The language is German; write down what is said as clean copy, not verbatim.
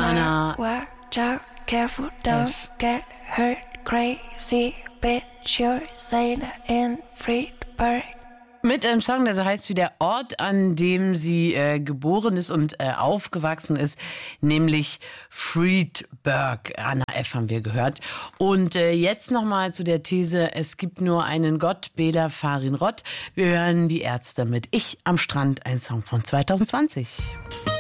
Anna Watch out, careful, don't get hurt, crazy bitch, you're sane in Friedberg. mit einem Song, der so heißt wie der Ort, an dem sie geboren ist und aufgewachsen ist, nämlich Friedberg. Anna F. haben wir gehört. Und jetzt nochmal zu der These, es gibt nur einen Gott, Bela Farin Rott. Wir hören die Ärzte mit Ich am Strand, ein Song von 2020.